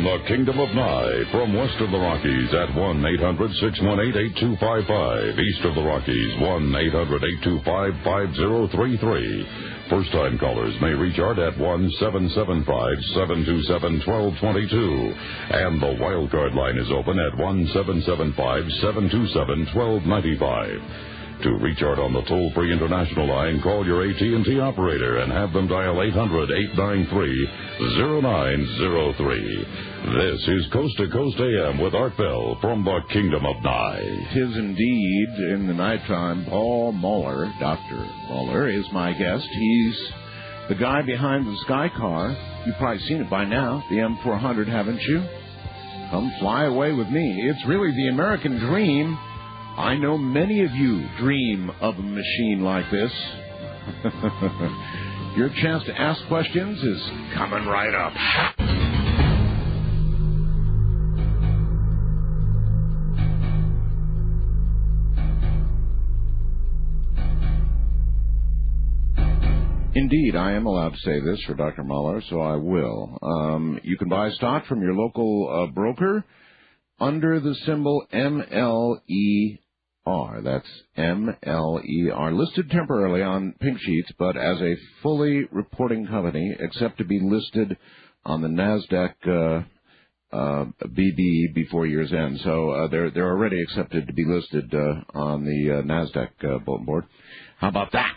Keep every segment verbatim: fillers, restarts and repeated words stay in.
the Kingdom of Nye, from west of the Rockies at one eight hundred six one eight eight two five five. East of the Rockies, one eight hundred eight two five five zero three three. First-time callers may reach Art at one seven seven five seven two seven one two two two. And the wildcard line is open at one seven seven five seven two seven one two nine five. To reach Art on the toll-free international line, call your A T and T operator and have them dial eight hundred eight nine three zero nine zero three. This is Coast to Coast A M with Art Bell from the Kingdom of Nye. Tis indeed in the nighttime. Paul Muller, Doctor Muller, is my guest. He's the guy behind the Sky Car. You've probably seen it by now, the M four hundred, haven't you? Come fly away with me. It's really the American dream. I know many of you dream of a machine like this. Your chance to ask questions is coming right up. Indeed, I am allowed to say this for Doctor Muller, so I will. Um, you can buy stock from your local uh, broker under the symbol M L E R. That's M L E R, listed temporarily on pink sheets, but as a fully reporting company, except to be listed on the NASDAQ uh, uh, B B E before year's end. So uh, they're they're already accepted to be listed uh, on the uh, NASDAQ uh, bulletin board. How about that?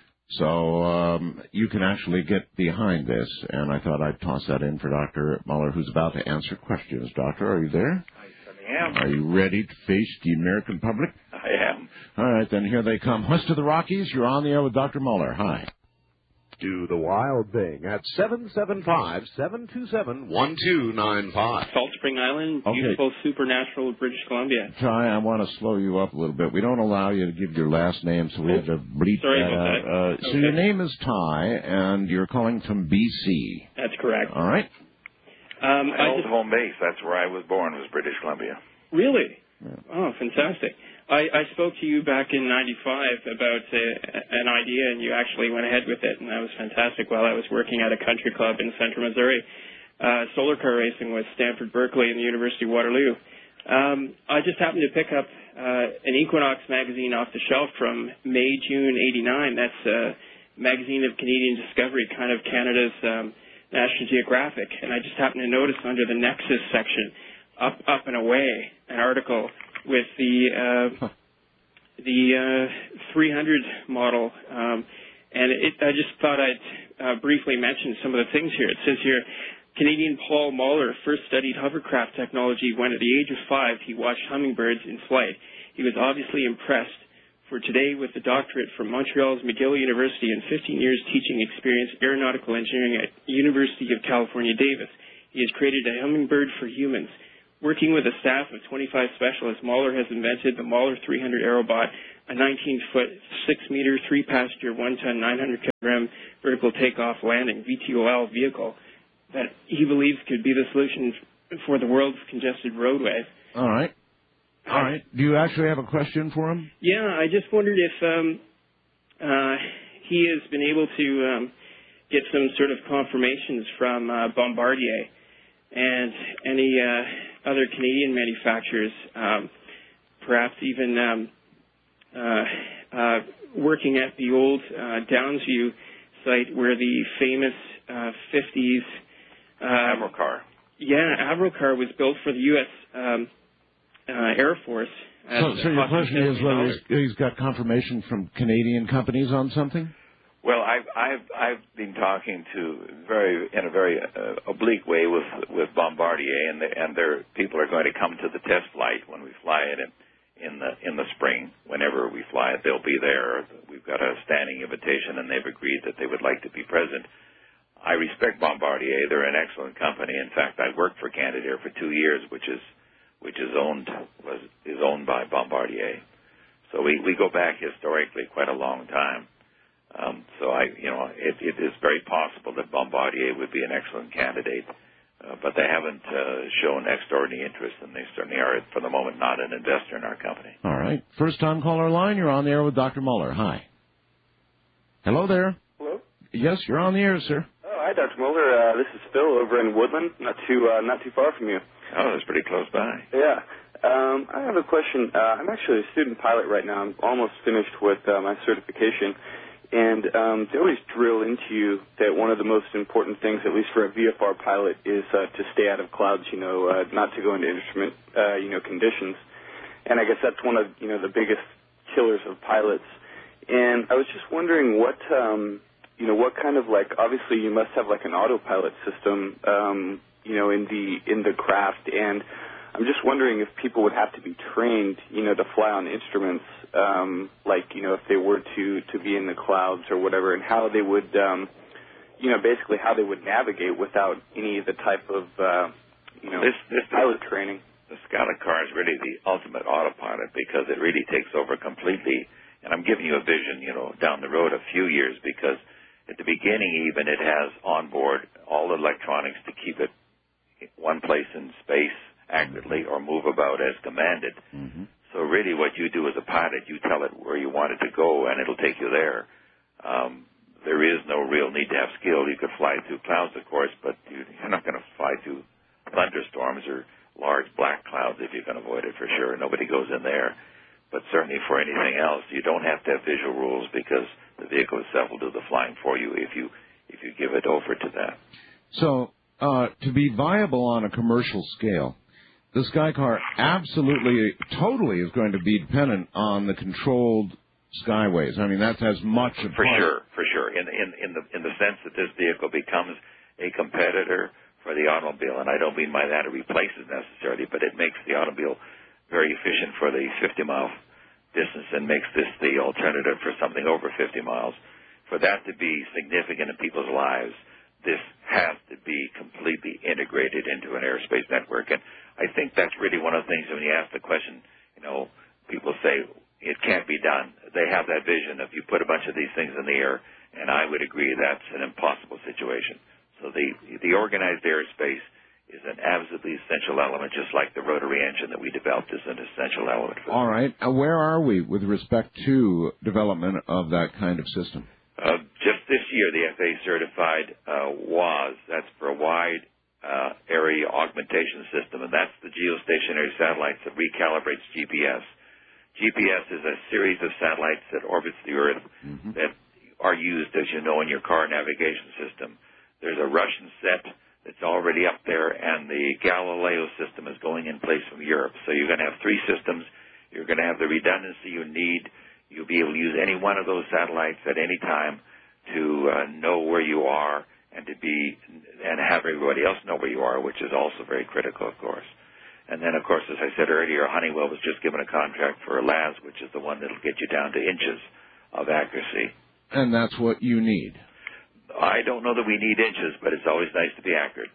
So um, you can actually get behind this, and I thought I'd toss that in for Doctor Muller, who's about to answer questions. Doctor, are you there? I am. Are you ready to face the American public? I am. All right, then here they come. West of the Rockies, you're on the air with Doctor Muller. Hi. Do the wild thing at seven seven five seven two seven one two nine five. Salt Spring Island, Okay. beautiful, supernatural British Columbia. Ty, I want to slow you up a little bit. We don't allow you to give your last name, so we have to bleep Sorry that about out. that. Uh, Okay. So your name is Ty, and you're calling from B C. That's correct. All right. Um, My I old just, home base, that's where I was born, was British Columbia. really? Yeah. Oh, fantastic. I, I spoke to you back in ninety-five about uh, an idea, and you actually went ahead with it, and that was fantastic while I was working at a country club in central Missouri, uh, solar car racing with Stanford Berkeley and the University of Waterloo. Um, I just happened to pick up uh, an Equinox magazine off the shelf from May, June eighty-nine. That's a magazine of Canadian Discovery, kind of Canada's um, National Geographic, and I just happened to notice under the Nexus section, up, up and away, an article with the uh, the uh, three hundred model, um, and it, I just thought I'd uh, briefly mention some of the things here. It says here, Canadian Paul Muller first studied hovercraft technology when at the age of five he watched hummingbirds in flight. He was obviously impressed. For today, with the doctorate from Montreal's McGill University and fifteen years teaching experience aeronautical engineering at University of California, Davis, he has created a hummingbird for humans. Working with a staff of twenty-five specialists, Muller has invented the Muller three hundred Aerobot, a nineteen-foot, six meter, three-passenger, one-ton, nine hundred kilogram vertical takeoff landing V T O L vehicle that he believes could be the solution for the world's congested roadways. All right. All right. Do you actually have a question for him? Yeah, I just wondered if um, uh, he has been able to um, get some sort of confirmations from uh, Bombardier and any uh, other Canadian manufacturers, um, perhaps even um, uh, uh, working at the old uh, Downsview site where the famous uh, fifties uh, Avril-car. Yeah, Avril-car was built for the U S Um, uh, Air Force. So, so your question is whether he's, he's got confirmation from Canadian companies on something? Well, I've I've I've been talking to very in a very uh, oblique way with with Bombardier, and the, and their people are going to come to the test flight when we fly it in in the in the spring. Whenever we fly it, they'll be there. We've got a standing invitation, and they've agreed that they would like to be present. I respect Bombardier; they're an excellent company. In fact, I worked for Canadair for two years, which is which is owned was is owned by Bombardier. So we we go back historically quite a long time. Um, so I, you know, it, it is very possible that Bombardier would be an excellent candidate, uh, but they haven't uh, shown extraordinary interest, and they certainly are, for the moment, not an investor in our company. All right. First time caller line, you're on the air with Doctor Muller. Hi. Hello there. Hello? Yes, you're on the air, sir. Oh, hi, Doctor Muller. Uh, this is Phil over in Woodland, not too uh, not too far from you. Oh, that's pretty close by. Yeah. Um, I have a question. Uh, I'm actually a student pilot right now. I'm almost finished with uh, my certification. And um, they always drill into you that one of the most important things, at least for a V F R pilot, is uh, to stay out of clouds, you know, uh, not to go into instrument, uh, you know, conditions. And I guess that's one of, you know, the biggest killers of pilots. And I was just wondering what, um, you know, what kind of, like, obviously you must have, like, an autopilot system, um, you know, in the in the craft. And I'm just wondering if people would have to be trained, you know, to fly on instruments, um, like, you know, if they were to, to be in the clouds or whatever, and how they would, um, you know, basically how they would navigate without any of the type of, uh, you know, this, this pilot training. The Scala car is really the ultimate autopilot because it really takes over completely. And I'm giving you a vision, you know, down the road a few years, because at the beginning even it has on board all the electronics to keep it one place in space accurately or move about as commanded. Mm-hmm. So really what you do as a pilot, you tell it where you want it to go and it'll take you there. Um, there is no real need to have skill. You could fly through clouds, of course, but you're not going to fly through thunderstorms or large black clouds if you can avoid it, for sure. Nobody goes in there. But certainly for anything else, you don't have to have visual rules because the vehicle itself will do the flying for you if you if you give it over to that. So uh, to be viable on a commercial scale, the Skycar absolutely, totally is going to be dependent on the controlled skyways. I mean, that's as much a for part. sure, for sure. In in in the in the sense that this vehicle becomes a competitor for the automobile, and I don't mean by that it replaces necessarily, but it makes the automobile very efficient for the fifty mile distance and makes this the alternative for something over fifty miles. For that to be significant in people's lives, this has to be completely integrated into an airspace network. And I think that's really one of the things when you ask the question, you know, people say it can't be done. They have that vision of you put a bunch of these things in the air, and I would agree that's an impossible situation. So the the organized airspace is an absolutely essential element, just like the rotary engine that we developed is an essential element. For All right. Uh, where are we with respect to development of that kind of system? Uh, just this year, the F A A certified uh, W A S, that's for a wide uh, area augmentation system, and that's the geostationary satellites that recalibrates G P S. G P S is a series of satellites that orbits the Earth mm-hmm. that are used, as you know, in your car navigation system. There's a Russian set that's already up there, and the Galileo system is going in place from Europe. So you're going to have three systems. You're going to have the redundancy you need. You'll be able to use any one of those satellites at any time to uh, know where you are and to be and have everybody else know where you are, which is also very critical, of course. And then, of course, as I said earlier, Honeywell was just given a contract for a L A S, which is the one that'll get you down to inches of accuracy. And that's what you need. I don't know that we need inches, but it's always nice to be accurate.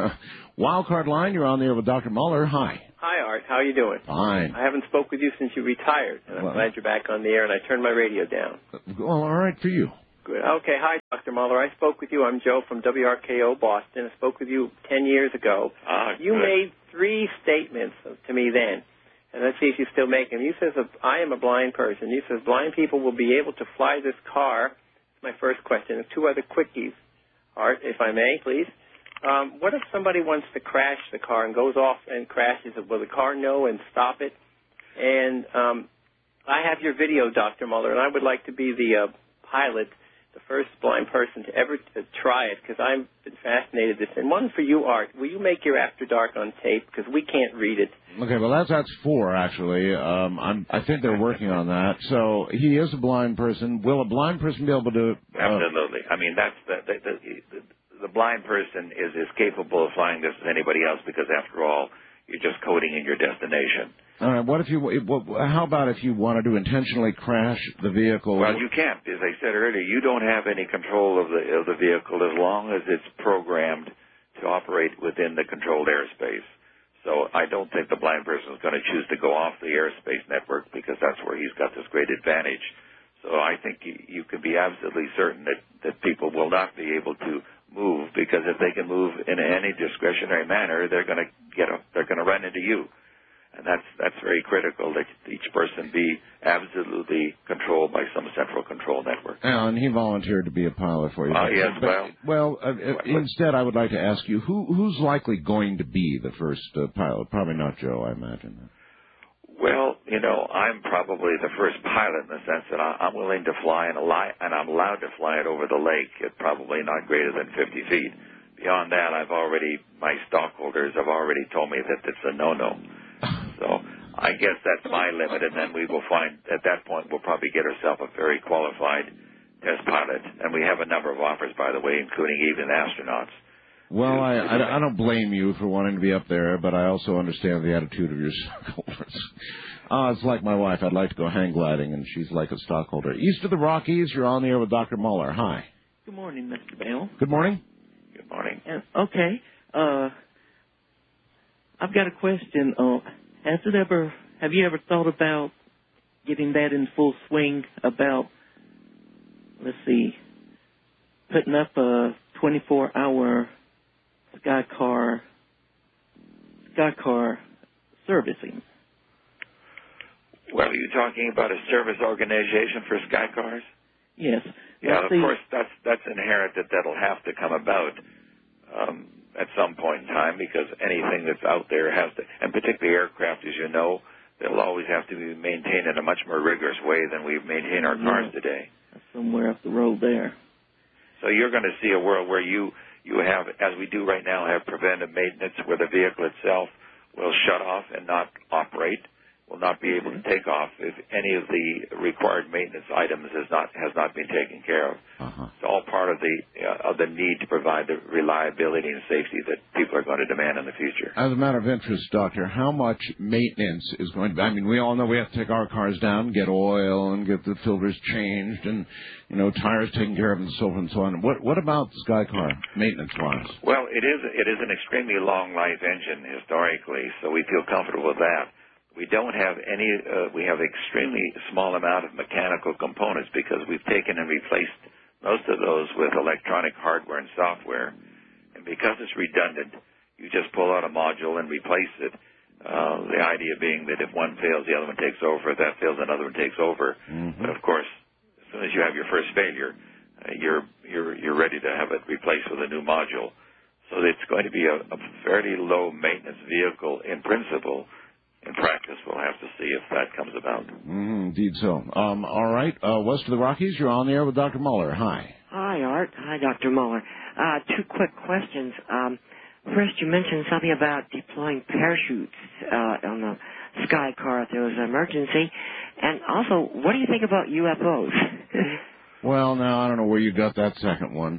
Wildcard line, you're on the air with Doctor Muller. Hi. Hi, Art. How are you doing? Fine. I haven't spoke with you since you retired, and I'm well, glad you're back on the air, and I turned my radio down. Well, all right for you. Good. Okay. Hi, Doctor Muller. I spoke with you. I'm Joe from W R K O Boston. I spoke with you ten years ago. Ah, you good. made three statements to me then, and let's see if you still make them. You says, I am a blind person. You says, blind people will be able to fly this car. That's my first question. And two other quickies, Art, if I may, please. Um, what if somebody wants to crash the car and goes off and crashes it? Will the car know and stop it? And um, I have your video, Doctor Muller, and I would like to be the uh, pilot, the first blind person to ever to try it, because I've been fascinated with this. And one for you, Art. Will you make your After Dark on tape? Because we can't read it. Okay, well, that's that's four, actually. Um, I'm, I think they're working on that. So he is a blind person. Will a blind person be able to... Uh, Absolutely. I mean, that's the... the, the, the The blind person is as capable of flying this as anybody else because, after all, you're just coding in your destination. All right. What if you? What, how about if you wanted to intentionally crash the vehicle? Well, you can't. As I said earlier, you don't have any control of the of the vehicle as long as it's programmed to operate within the controlled airspace. So I don't think the blind person is going to choose to go off the airspace network because that's where he's got this great advantage. So I think you, you can be absolutely certain that, that people will not be able to move, because if they can move in any discretionary manner, they're going to get a, they're going to run into you. And that's that's very critical that each person be absolutely controlled by some central control network. Yeah, and he volunteered to be a pilot for you. Uh, yes, but, well, well. Uh, uh, instead, I would like to ask you who who's likely going to be the first uh, pilot? Probably not Joe, I imagine. Well, you know, I'm probably the first pilot in the sense that I, I'm willing to fly and, ali- and I'm allowed to fly it over the lake at probably not greater than fifty feet. Beyond that, I've already, my stockholders have already told me that it's a no-no. So I guess that's my limit, and then we will find, at that point, we'll probably get ourselves a very qualified test pilot. And we have a number of offers, by the way, including even astronauts. Well, I, I, I don't blame you for wanting to be up there, but I also understand the attitude of your stockholders. Uh, it's like my wife. I'd like to go hang gliding, and she's like a stockholder. East of the Rockies, you're on the air with Doctor Muller. Hi. Good morning, Mister Bell. Good morning. Good morning. Uh, okay. Uh, I've got a question. Uh, has it ever, have you ever thought about getting that in full swing about, let's see, putting up a twenty-four hour Sky Car, Sky Car servicing? Well, are you talking about a service organization for Sky Cars? Yes. Yeah, Let's of see. course, that's that's inherent that that'll have to come about um, at some point in time because anything that's out there has to, and particularly aircraft, as you know, they'll always have to be maintained in a much more rigorous way than we maintain our cars Yeah. today. Somewhere up the road there. So you're going to see a world where you, you have, as we do right now, have preventive maintenance where the vehicle itself will shut off and not operate, will not be able to take off if any of the required maintenance items has not has not been taken care of. Uh-huh. It's all part of the uh, of the need to provide the reliability and safety that people are going to demand in the future. As a matter of interest, Doctor, how much maintenance is going to be? I mean, we all know we have to take our cars down, get oil, and get the filters changed, and, you know, tires taken care of, and so forth and so on. What what about the Sky Car, maintenance-wise? Well, it is it is an extremely long-life engine historically, so we feel comfortable with that. We don't have any, uh, we have extremely small amount of mechanical components because we've taken and replaced most of those with electronic hardware and software. And because it's redundant, you just pull out a module and replace it. Uh, the idea being that if one fails, the other one takes over. If that fails, another one takes over. Mm-hmm. But of course, as soon as you have your first failure, uh, you're, you're, you're ready to have it replaced with a new module. So it's going to be a, a fairly low maintenance vehicle in principle. In practice, we'll have to see if that comes about. Mm, indeed so. Um, all right. Uh, west of the Rockies, you're on the air with Doctor Muller. Hi. Hi, Art. Hi, Doctor Muller. Uh, two quick questions. Um, first, you mentioned something about deploying parachutes uh, on the Sky Car if there was an emergency. And also, what do you think about U F Os? Well, now, I don't know where you got that second one.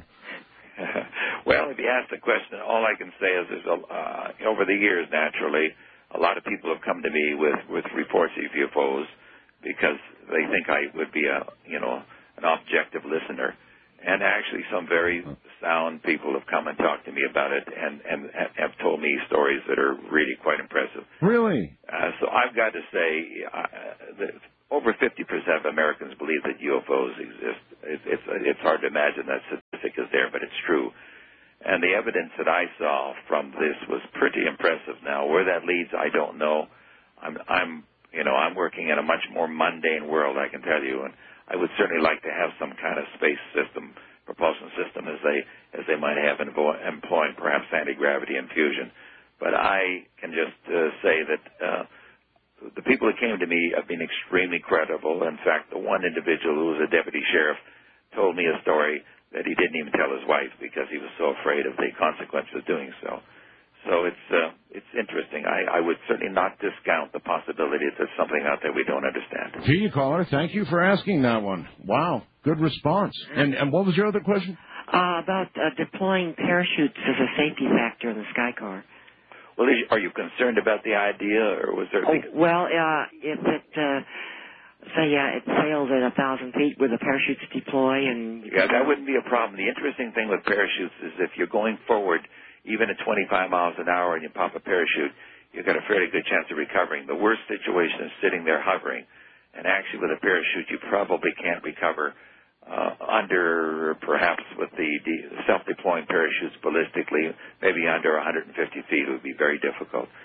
Well, if you ask the question, all I can say is there's a, uh, over the years, naturally, a lot of people have come to me with, with reports of U F Os because they think I would be a, you know, an objective listener. And actually some very sound people have come and talked to me about it and, and have told me stories that are really quite impressive. Really? Uh, so I've got to say uh, that over fifty percent of Americans believe that U F Os exist. It's, it's, it's hard to imagine that statistic is there, but it's true. And the evidence that I saw from this was pretty impressive. Now, where that leads, I don't know. I'm, I'm, you know, I'm working in a much more mundane world, I can tell you, and I would certainly like to have some kind of space system, propulsion system, as they as they might have in employing perhaps anti-gravity and fusion. But I can just uh, say that uh, the people that came to me have been extremely credible. In fact, the one individual who was a deputy sheriff told me a story that he didn't even tell his wife because he was so afraid of the consequences of doing so. So it's uh, it's interesting. I, I would certainly not discount the possibility that there's something out there we don't understand. Here you caller. Thank you for asking that one. Wow, good response. And and what was your other question? Uh, about uh, deploying parachutes as a safety factor in the Sky Car. Well, is, are you concerned about the idea, or was there? Oh, well, uh, if it. Uh, Say, yeah, it fails at a thousand feet where the parachutes deploy, and yeah, that wouldn't be a problem. The interesting thing with parachutes is if you're going forward, even at twenty-five miles an hour, and you pop a parachute, you've got a fairly good chance of recovering. The worst situation is sitting there hovering, and actually with a parachute, you probably can't recover uh, under, perhaps with the, the self-deploying parachutes ballistically, maybe under one hundred fifty feet. It would be very difficult.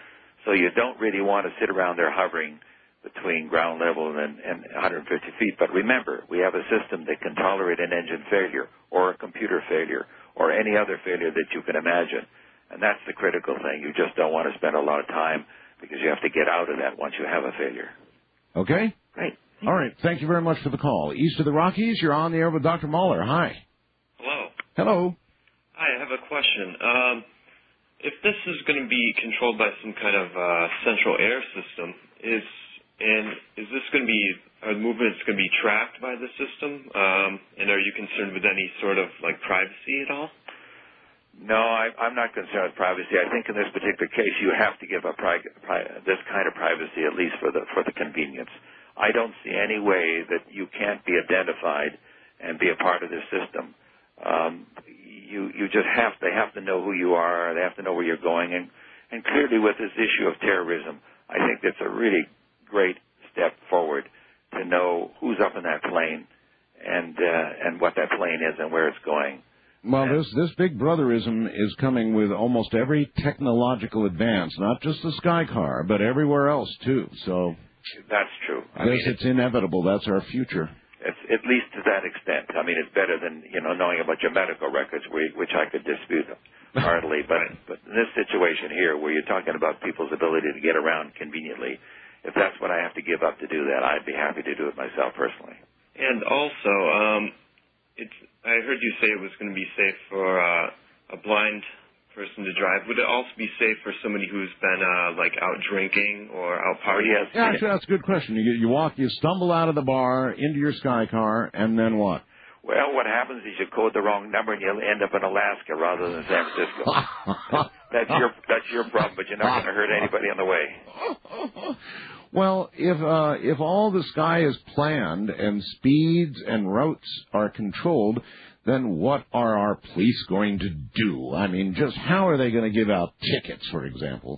So you don't really want to sit around there hovering between ground level and, and one hundred fifty feet. But remember, we have a system that can tolerate an engine failure or a computer failure or any other failure that you can imagine. And that's the critical thing. You just don't want to spend a lot of time because you have to get out of that once you have a failure. Okay? Great. All right. Thank you very much for the call. East of the Rockies, you're on the air with Doctor Muller. Hi. Hello. Hello. Hi, I have a question. Um, if this is going to be controlled by some kind of uh, central air system, is and is this going to be, are movements going to be tracked by the system? Um, and are you concerned with any sort of, like, privacy at all? No, I, I'm not concerned with privacy. I think in this particular case, you have to give up pri- pri- this kind of privacy, at least for the for the convenience. I don't see any way that you can't be identified and be a part of this system. Um, you you just have they have to know who you are. They have to know where you're going. And and clearly, with this issue of terrorism, I think that's a really great step forward to know who's up in that plane and uh, and what that plane is and where it's going. Well, this this big brotherism is coming with almost every technological advance, not just the Sky Car, but everywhere else, too. So that's true. I guess it's inevitable. That's our future. It's, at least to that extent. I mean, it's better than, you know, knowing about your medical records, which I could dispute hardly. But, but in this situation here, where you're talking about people's ability to get around conveniently, if that's what I have to give up to do that, I'd be happy to do it myself personally. And also, um, it's I heard you say it was going to be safe for uh, a blind person to drive. Would it also be safe for somebody who's been, uh, like, out drinking or out partying? Yes. Yeah, actually, that's a good question. You, you walk, you stumble out of the bar into your Sky Car, and then what? Well, what happens is you code the wrong number and you'll end up in Alaska rather than San Francisco. that's your that's your problem, but you're not going to hurt anybody on the way. Well, if uh, if all the sky is planned and speeds and routes are controlled, then what are our police going to do? I mean, just how are they going to give out tickets, for example?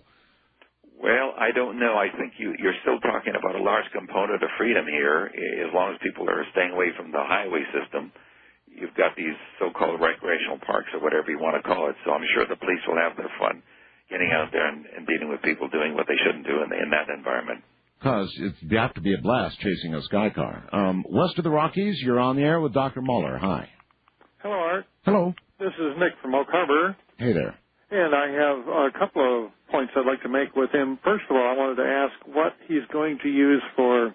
Well, I don't know. I think you, you're still talking about a large component of freedom here. As long as people are staying away from the highway system, you've got these so-called recreational parks or whatever you want to call it. So I'm sure the police will have their fun getting out there and, and dealing with people doing what they shouldn't do in, in that environment. Because it's got to be a blast chasing a Sky Car. Um, west of the Rockies, you're on the air with Doctor Muller. Hi. Hello, Art. Hello. This is Nick from Oak Harbor. Hey there. And I have a couple of points I'd like to make with him. First of all, I wanted to ask what he's going to use for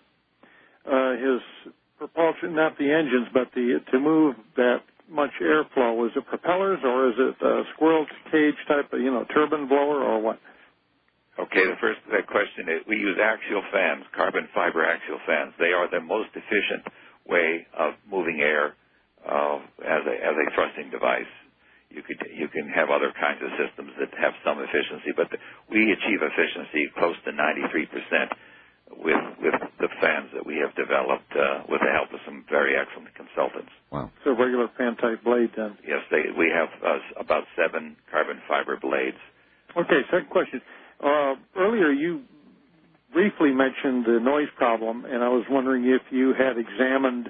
uh, his propulsion, not the engines, but the to move that much airflow. Is it propellers or is it a squirrel cage type of, you know, turbine blower or what? Okay, the first uh, question is we use axial fans, carbon fiber axial fans. They are the most efficient way of moving air uh, as a as a thrusting device. You could you can have other kinds of systems that have some efficiency, but the, we achieve efficiency close to ninety-three percent with with the fans that we have developed uh, with the help of some very excellent consultants. Wow! So regular fan type blade then? Yes, they, we have uh, about seven carbon fiber blades. Okay, second question. Uh, earlier you briefly mentioned the noise problem, and I was wondering if you had examined,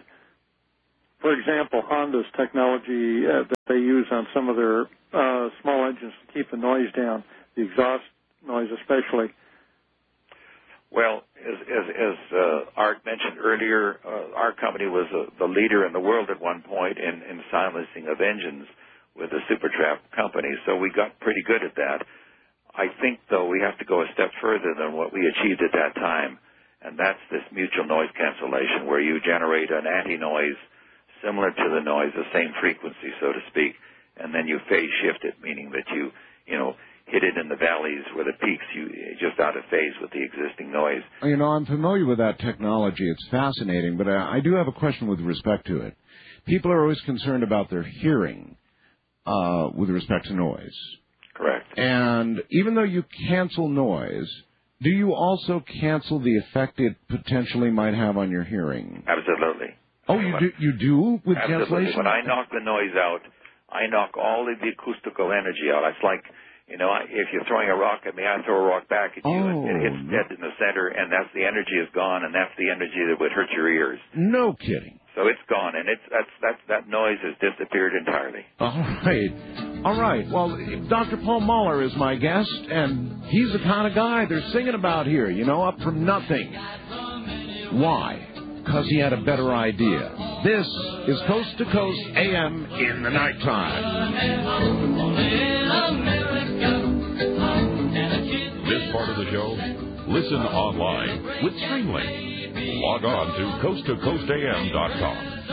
for example, Honda's technology uh, that they use on some of their uh, small engines to keep the noise down, the exhaust noise especially. Well, as, as, as uh, Art mentioned earlier, uh, our company was uh, the leader in the world at one point in, in silencing of engines with the Supertrap company, so we got pretty good at that. I think, though, we have to go a step further than what we achieved at that time, and that's this mutual noise cancellation, where you generate an anti-noise similar to the noise, the same frequency, so to speak, and then you phase shift it, meaning that you, you know, hit it in the valleys where the peaks, you just out of phase with the existing noise. You know, I'm familiar with that technology. It's fascinating, but I, I do have a question with respect to it. People are always concerned about their hearing uh, with respect to noise. Correct. And even though you cancel noise, do you also cancel the effect it potentially might have on your hearing? Absolutely. Oh, you do, you do with Absolutely. cancellation? When I knock the noise out, I knock all of the acoustical energy out. It's like, you know, if you're throwing a rock at me, I throw a rock back at you. Oh, and it hits dead in the center, and that's the energy is gone, and that's the energy that would hurt your ears. No kidding. So it's gone, and it's that's that's that noise has disappeared entirely. All right. All right. Well, Doctor Paul Mahler is my guest, and he's the kind of guy they're singing about here, you know, up from nothing. Why? Because he had a better idea. This is Coast to Coast A M in the nighttime. This part of the show, listen online with Streamlink. Log on to coast to coast a m dot com.